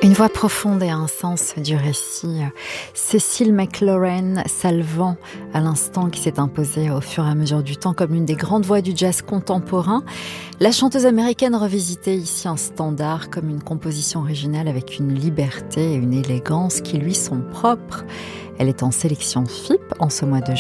Une voix profonde et un sens du récit. Cécile McLorin Salvant, à l'instant, qui s'est imposée au fur et à mesure du temps comme l'une des grandes voix du jazz contemporain. La chanteuse américaine revisitait ici un standard comme une composition originale avec une liberté et une élégance qui lui sont propres. Elle est en sélection FIP en ce mois de